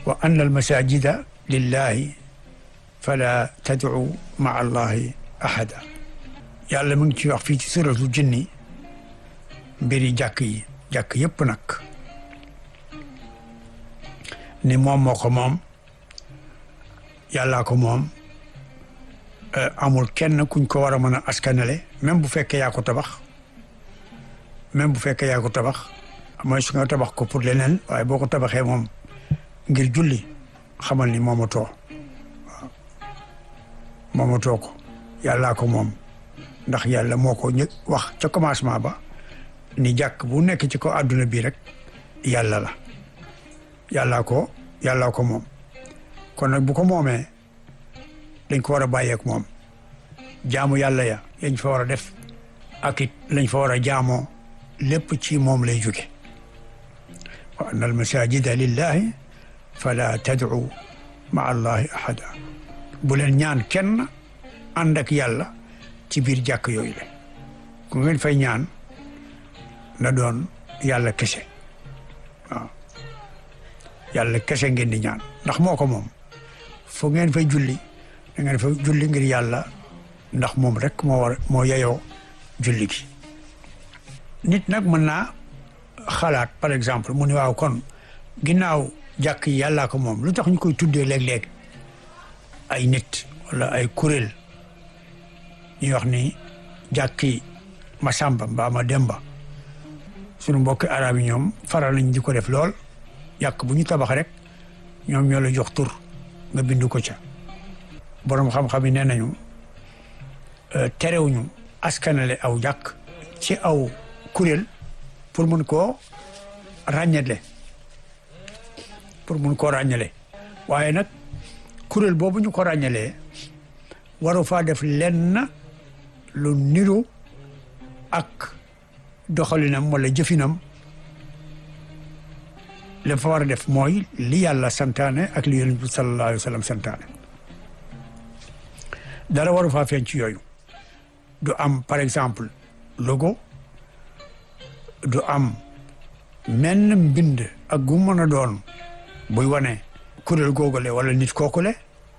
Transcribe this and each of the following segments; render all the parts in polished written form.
wa anna al masajida lillahi fala tad'u ma'a allahi ahada. yàlla mu ngi ci wax fii ci suratul jinni mbiri jàkk yi, jàkk yëpp nag ni moom moo ko moom, yàllaa ko moom. amul kenn kuñ ko war a mën a askanale, même bu fekkee yaa ko tabax, même bu fekkee yaa ko tabax, mooy su nga tabax ko pour leneen, waaye boo ko tabaxee moom ngir julli xamal ni moomatoo. waaw moomatoo ko, yàllaa ko moom. ndax yàlla moo ko ñëkk wax ca commencement ba ni jàkk bu nekk ci ko àdduna bi rek yàlla la, yàllaa ko moom. kon nag bu ko moomee dañ ko war a bàyyeek moom. jaamu yàlla ya yañ fa war a def ak it lañ fa war a jaamoo lépp ci moom lay jóge. wa anna al masajida lillahi fala tad'u ma'a allahi ahada. bu leen ñaan kenn ànd ak yàlla ci biir jàkk yooyu la. ku ngeen fay ñaan na doon yàlla kese. waaw yàlla kese ngeen di ñaan ndax moo ko moom. fu ngeen fay julli da ngeen fay julli ngir yàlla, ndax moom rek moo yeyoo julli gi. nit nag mën naa xalaat par exemple mu ni waaw kon ginnaaw jàkk yi yàllaa ko moom, lu tax ñu koy tuddee léeg-léeg ay nit wala ay kuréel ñuy wax ni jàkki ma sàmba mbaa ma demba. sunu mbokki arab yi ñoom faral nañ di ko def lool. jàkk bu ñu tabax rek ñoom ñoo la jox tur nga bindu ko ca. borom xam-xam yi nee nañu terewuñu askanale aw jàkk ci aw kuréel pour mun koo ràññale, waaye nag kuréel boobu ñu ko ràññalee waru faa def lenn lu niru ak doxalinam wala jëfinam. li fa war a def mooy li yàlla santaane ak li yonent bi sallallahu alayhi wa sallam santaane. dara waru faa feeñ ci yooyu. du am par exemple logo, du am menn mbind ak gu mën a doon buy wane kuréel googule wala nit kookule.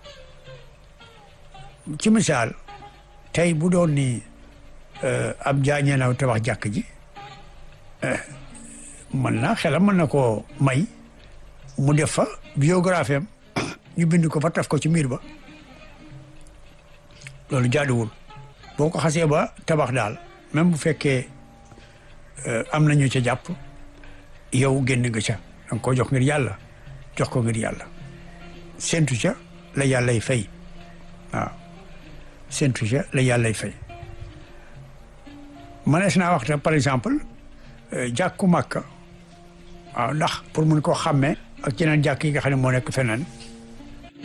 ci misaal tey bu doon ni ab jaañee na tabax jàkk ji, xelam mën na koo may mu def fa biographie am ñu bind ko fa taf ko ci miir ba. loolu jaaduwul. boo ko xasee ba tabax daal même bu fekkee am nañu ca jàpp, yow génn nga ca. danga ko jox ngir yàlla, jox ko ngir yàlla, séntu ca la yàllay fay. waaw séntu ca la yàllay fay. mënees naa waxta par exemple jàkku Màkka. waaw ndax pour mun koo xàmmee ak yeneen jàkk yi nga xam ne moo nekk feneen